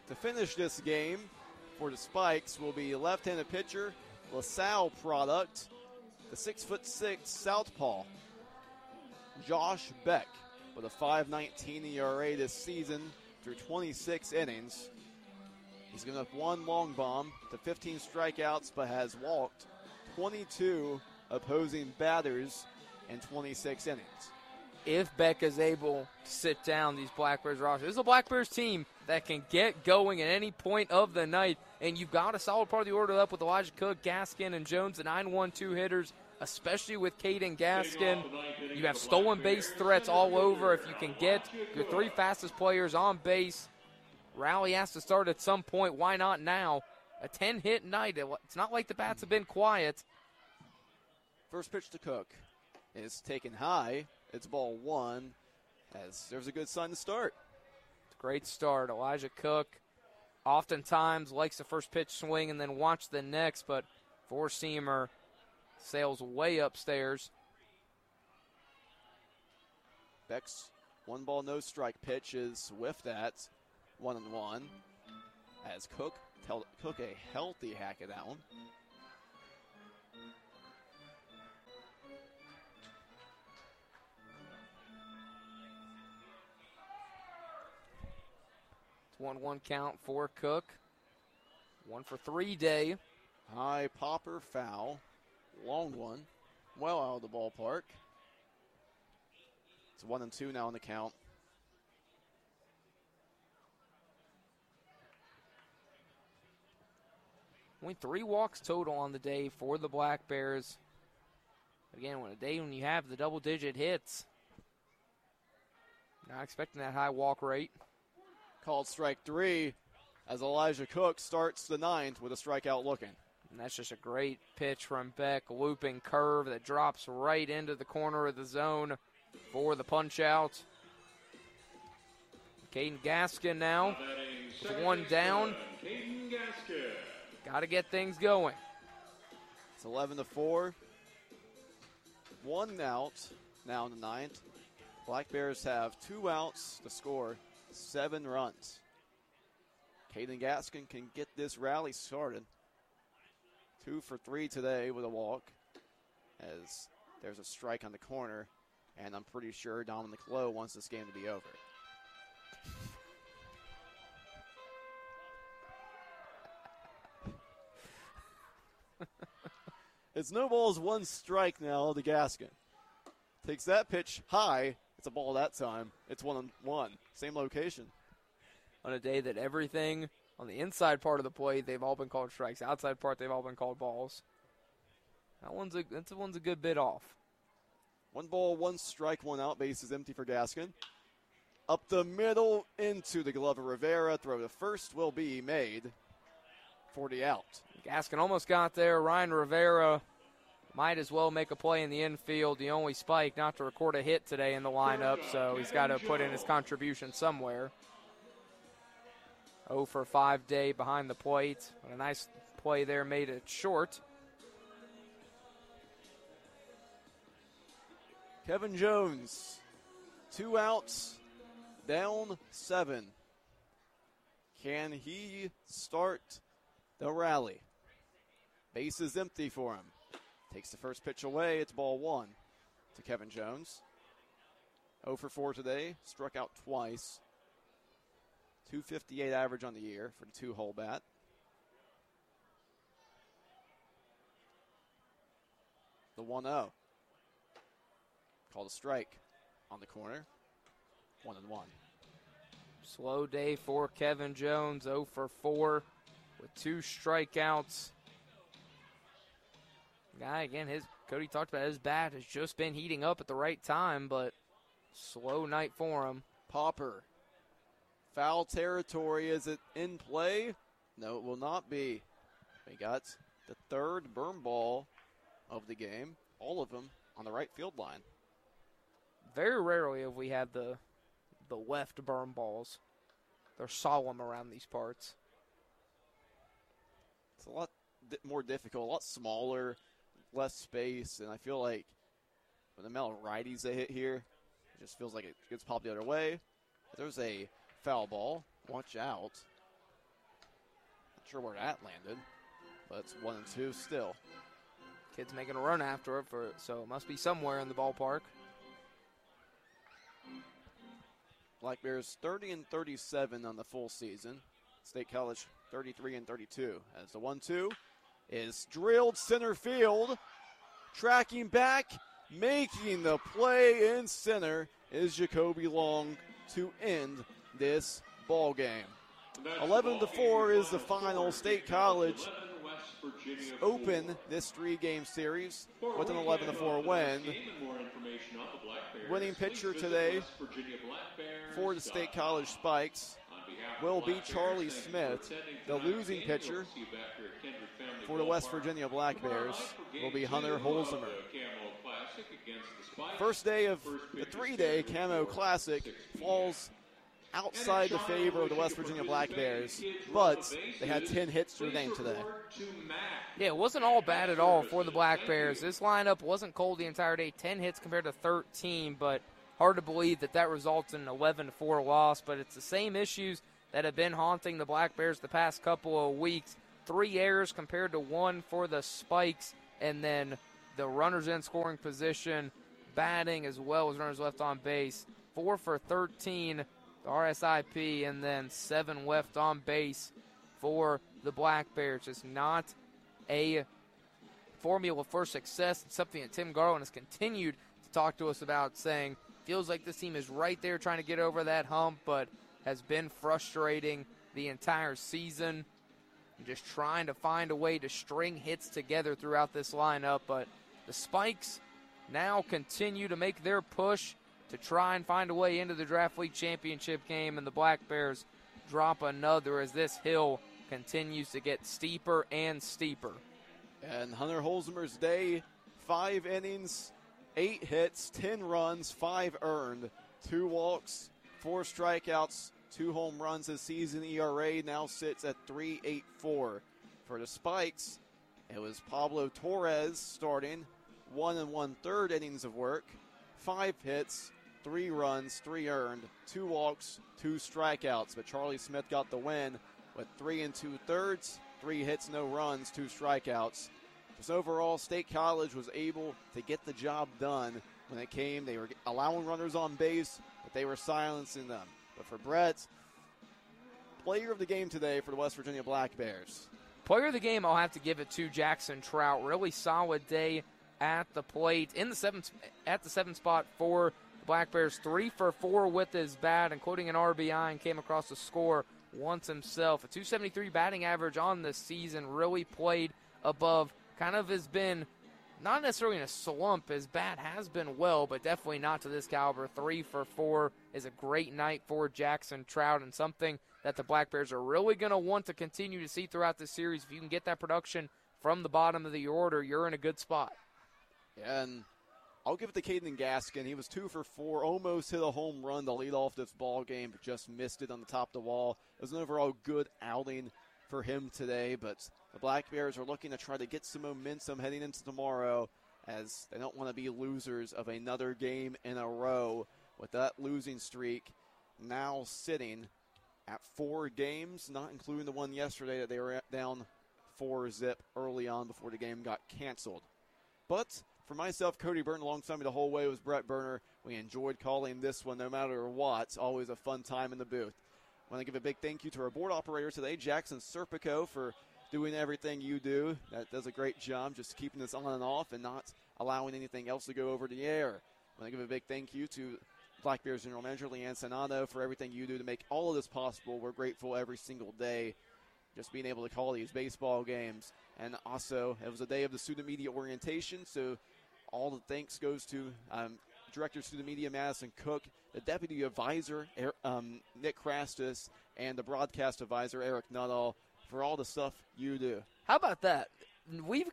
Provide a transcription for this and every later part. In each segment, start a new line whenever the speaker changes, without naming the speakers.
To finish this game for the Spikes will be left-handed pitcher, LaSalle product, the 6'6" southpaw, Josh Beck, with a 5.19 ERA this season through 26 innings. He's given up one long bomb to 15 strikeouts, but has walked 22 opposing batters in 26 innings.
If Beck is able to sit down these Black Bears roster, this is a Black Bears team that can get going at any point of the night, and you've got a solid part of the order up with Elijah Cook, Gaskin, and Jones, the 9-1-2 hitters, especially with Caden Gaskin. You have stolen base threats all over. If you can get your three fastest players on base, rally has to start at some point. Why not now? A 10-hit night. It's not like the bats have been quiet.
First pitch to Cook is taken high. It's ball one, as there's a good sign to start.
Great start. Elijah Cook oftentimes likes the first pitch swing and then watch the next, but four-seamer sails way upstairs.
Beck's one ball, no strike pitch is whiffed at 1-1, as Cook took a healthy hack at that one.
It's 1-1 count for Cook. 1 for 3 day.
High popper foul. Long one. Well out of the ballpark. It's 1-2 now in the count.
Only 3 walks total on the day for the Black Bears. Again, on a day when you have the double-digit hits, not expecting that high walk rate.
Called strike 3 as Elijah Cook starts the 9th with a strikeout looking.
And that's just a great pitch from Beck, looping curve that drops right into the corner of the zone for the punch-out. Caden Gaskin now with 1 down. Got to get things going.
It's 11-4. 1 out now in the 9th. Black Bears have 2 outs to score 7 runs. Caden Gaskin can get this rally started. 2 for 3 today with a walk, as there's a strike on the corner, and I'm pretty sure Dominic Lowe wants this game to be over. It's no balls, 1 strike now to Gaskin. Takes that pitch high. It's a ball that time. It's 1-1. Same location.
On a day that everything on the inside part of the plate, they've all been called strikes. Outside part, they've all been called balls. That one's a good bit off.
1 ball, 1 strike, 1 out. Base is empty for Gaskin. Up the middle into the glove of Rivera. Throw to first will be made. 40 out.
Gaskin almost got there. Ryan Rivera might as well make a play in the infield. The only Spike not to record a hit today in the lineup, so he's got to put in his contribution somewhere. 0 for 5 day behind the plate. But a nice play there, made it short.
Kevin Jones, 2 outs, down 7. Can he start the rally? Base is empty for him. Takes the first pitch away. It's ball 1 to Kevin Jones. 0 for 4 today. Struck out twice. 258 average on the year for the 2-hole bat. The 1-0. Called a strike on the corner. 1-1.
Slow day for Kevin Jones. 0 for 4 with 2 strikeouts. Guy, again, Cody talked about his bat has just been heating up at the right time, but slow night for him.
Popper. Foul territory. Is it in play? No, it will not be. We got the 3rd burn ball of the game. All of them on the right field line.
Very rarely have we had the left burn balls. They're solemn around these parts.
It's a lot more difficult, a lot smaller, less space, and I feel like with the amount of righties they hit here, it just feels like it gets popped the other way. There's a foul ball. Watch out. Sure where that landed, but it's 1-2 still.
Kid's making a run after it, so it must be somewhere in the ballpark.
Black Bears 30-37 on the full season. State College 33-32. As the 1-2 is drilled center field. Tracking back, making the play in center is Jacoby Long to end this ball game. 11-4 is the final. State College open this 3-game series with an 11-4 win. Winning pitcher today for the State College Spikes will be Charlie Smith. The losing pitcher for the West Virginia Black Bears will be Hunter Holzheimer. First day of the 3-day Camo Classic falls outside the favor of the West Virginia Black Bears, but they had 10 hits to their name today.
Yeah, it wasn't all bad at all for the Black Bears. This lineup wasn't cold the entire day, 10 hits compared to 13, but hard to believe that results in an 11-4 loss, but it's the same issues that have been haunting the Black Bears the past couple of weeks. 3 errors compared to 1 for the Spikes, and then the runners in scoring position, batting as well as runners left on base. 4 for 13, the RSIP, and then 7 left on base for the Black Bears. Just not a formula for success. It's something that Tim Garland has continued to talk to us about, saying feels like this team is right there trying to get over that hump, but has been frustrating the entire season. Just trying to find a way to string hits together throughout this lineup, but the Spikes now continue to make their push to try and find a way into the Draft League Championship game, and the Black Bears drop another as this hill continues to get steeper and steeper.
And Hunter Holzheimer's day, 5 innings, 8 hits, 10 runs, 5 earned, 2 walks, 4 strikeouts, 2 home runs. His season ERA now sits at 3.84. For the Spikes, it was Pablo Torres starting, 1 1/3 innings of work, 5 hits, 3 runs, 3 earned, 2 walks, 2 strikeouts. But Charlie Smith got the win with 3 2/3, 3 hits, no runs, 2 strikeouts. Just overall, State College was able to get the job done when it came. They were allowing runners on base, but they were silencing them. But for Brett, player of the game today for the West Virginia Black Bears.
Player of the game, I'll have to give it to Jackson Trout. Really solid day at the plate in the seventh spot for the Black Bears. 3 for 4 with his bat, including an RBI, and came across the score once himself. A .273 batting average on the season. Really played above. Kind of has been not necessarily in a slump. His bat has been well, but definitely not to this caliber. 3 for 4 is a great night for Jackson Trout, and something that the Black Bears are really going to want to continue to see throughout this series. If you can get that production from the bottom of the order, you're in a good spot.
Yeah, and I'll give it to Caden Gaskin. He was 2 for 4, almost hit a home run to lead off this ball game, but just missed it on the top of the wall. It was an overall good outing for him today, but the Black Bears are looking to try to get some momentum heading into tomorrow, as they don't want to be losers of another game in a row, with that losing streak now sitting at 4 games, not including the one yesterday that they were down 4-0 early on before the game got canceled. But for myself, Cody Burton, alongside me the whole way was Brett Berner. We enjoyed calling this one no matter what. It's always a fun time in the booth. I want to give a big thank you to our board operator today, Jackson Serpico, for doing everything you do. That does a great job just keeping this on and off and not allowing anything else to go over the air. I want to give a big thank you to Black Bears General Manager Leanne Sanado for everything you do to make all of this possible. We're grateful every single day just being able to call these baseball games. And also, it was a day of the student media orientation, so all the thanks goes to Director of Student Media Madison Cook, the Deputy Advisor Nick Krastus, and the Broadcast Advisor Eric Nuttall for all the stuff you do.
How about that? We've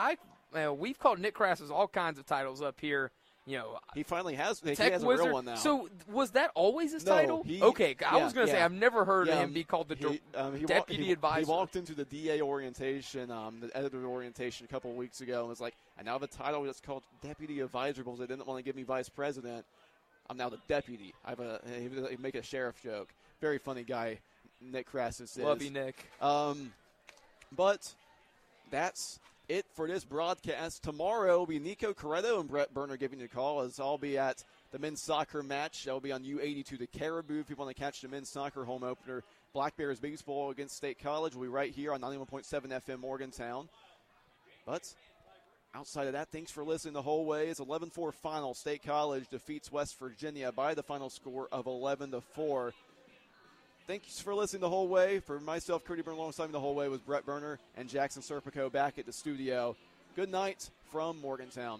called Nick Krastus all kinds of titles up here. You know,
he finally has. He
Tech
has
Wizard.
A real one now.
So was that always his
No,
title? Okay, I was going to say I've never heard
Yeah,
him be called the
he
Deputy Advisor.
He walked into the DA orientation, the editor orientation a couple of weeks ago, and was like, "I now have a title that's called Deputy Advisor because they didn't want to give me Vice President. I'm now the Deputy." He make a sheriff joke. Very funny guy, Nick Krastus is.
Love you, Nick.
But that's it for this broadcast. Tomorrow will be Nico Corretto and Brett Berner giving you a call, as I'll be at the men's soccer match. That will be on U82 the Caribou. If you want to catch the men's soccer home opener, Black Bears baseball against State College will be right here on 91.7 FM Morgantown. But outside of that, thanks for listening the whole way. It's 11-4 final. State College defeats West Virginia by the final score of 11-4. Thanks for listening the whole way. For myself, Curdy Burn, alongside me the whole way was Brett Berner and Jackson Serpico back at the studio. Good night from Morgantown.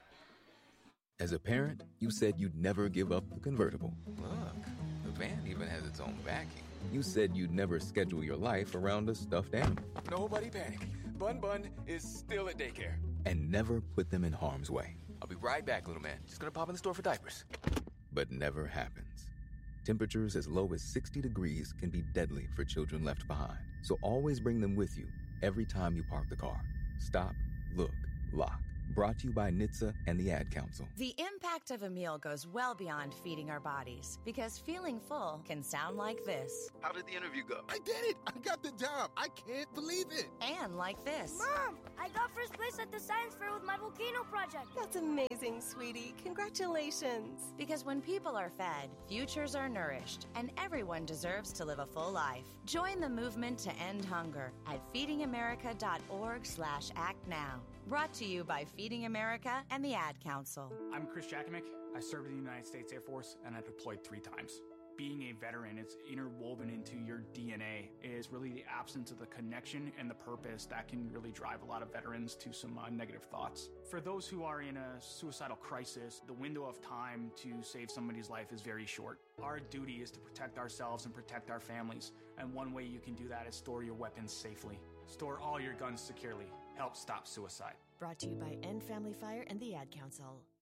As a parent, you said you'd never give up the convertible.
Look, the van even has its own backing.
You said you'd never schedule your life around a stuffed animal.
Nobody panic. Bun Bun is still at daycare.
And never put them in harm's way.
I'll be right back, little man. Just gonna pop in the store for diapers.
But never happens. Temperatures as low as 60 degrees can be deadly for children left behind. So always bring them with you every time you park the car. Stop, look, lock. Brought to you by NHTSA and the Ad Council.
The impact of a meal goes well beyond feeding our bodies, because feeling full can sound like this.
How did the interview go?
I did it! I got the job! I can't believe it!
And like this.
Mom, I got first place at the science fair with my volcano project.
That's amazing, sweetie. Congratulations.
Because when people are fed, futures are nourished, and everyone deserves to live a full life. Join the movement to end hunger at feedingamerica.org/act now. Brought to you by Feeding America and the Ad Council.
I'm Chris Jakomick. I served in the United States Air Force, and I deployed 3 times. Being a veteran, it's interwoven into your DNA. It is really the absence of the connection and the purpose that can really drive a lot of veterans to some negative thoughts. For those who are in a suicidal crisis, the window of time to save somebody's life is very short. Our duty is to protect ourselves and protect our families, and one way you can do that is store your weapons safely. Store all your guns securely. Help stop suicide.
Brought to you by End Family Fire and the Ad Council.